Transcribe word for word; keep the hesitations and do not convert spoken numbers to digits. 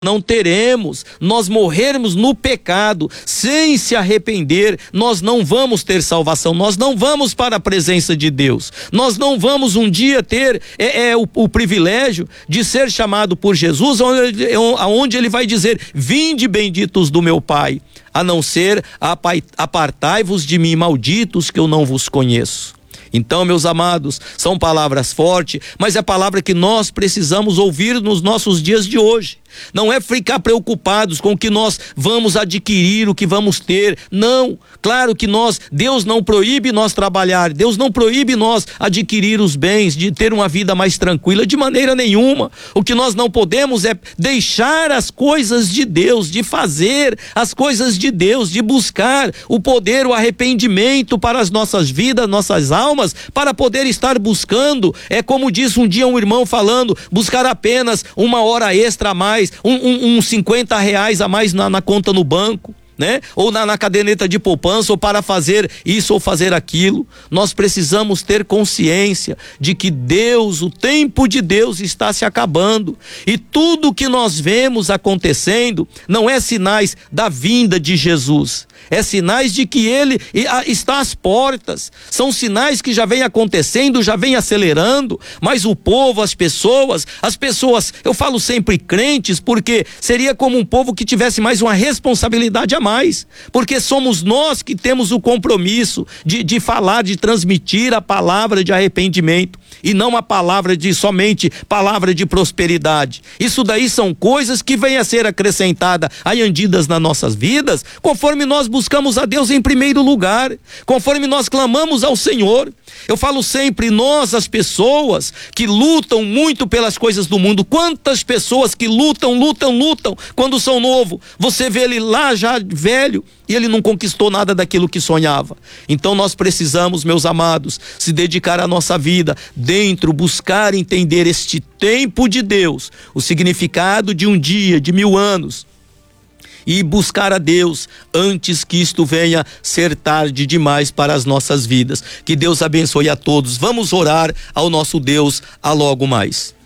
não teremos, nós morrermos no pecado, sem se arrepender, nós não vamos ter salvação, nós não vamos para a presença de Deus, nós não vamos um dia ter é, é, o, o privilégio de ser chamado por Jesus, onde, onde ele vai dizer: vinde benditos do meu Pai, a não ser apartai-vos de mim, malditos, que eu não vos conheço. Então, meus amados, são palavras fortes, mas é palavra que nós precisamos ouvir nos nossos dias de hoje. Não é ficar preocupados com o que nós vamos adquirir, o que vamos ter. Não, claro que nós, Deus não proíbe nós trabalhar, Deus não proíbe nós adquirir os bens, de ter uma vida mais tranquila, de maneira nenhuma. O que nós não podemos é deixar as coisas de Deus, de fazer as coisas de Deus, de buscar o poder, o arrependimento para as nossas vidas, nossas almas, para poder estar buscando, é como disse um dia um irmão falando, buscar apenas uma hora extra a mais, um, um, um cinquenta reais a mais na, na conta no banco, né? Ou na, na caderneta de poupança, ou para fazer isso ou fazer aquilo. Nós precisamos ter consciência de que Deus, o tempo de Deus está se acabando, e tudo que nós vemos acontecendo não é sinais da vinda de Jesus, é sinais de que ele está às portas, são sinais que já vem acontecendo, já vem acelerando, mas o povo, as pessoas, as pessoas, eu falo sempre crentes, porque seria como um povo que tivesse mais uma responsabilidade a mais, porque somos nós que temos o compromisso de, de falar, de transmitir a palavra de arrependimento, e não a palavra de somente palavra de prosperidade. Isso daí são coisas que vêm a ser acrescentada, añadidas nas nossas vidas, conforme nós buscamos a Deus em primeiro lugar, conforme nós clamamos ao Senhor. Eu falo sempre, nós, as pessoas que lutam muito pelas coisas do mundo, quantas pessoas que lutam, lutam, lutam, quando são novo, você vê ele lá já velho, e ele não conquistou nada daquilo que sonhava. Então nós precisamos, meus amados, se dedicar à nossa vida dentro, buscar entender este tempo de Deus, o significado de um dia, de mil anos, e buscar a Deus antes que isto venha ser tarde demais para as nossas vidas. Que Deus abençoe a todos. Vamos orar ao nosso Deus a logo mais.